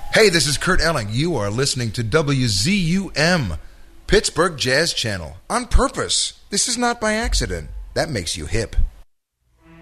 Hey, this is Kurt Elling. You are listening to WZUM, Pittsburgh Jazz Channel. On purpose. This is not by accident. That makes you hip.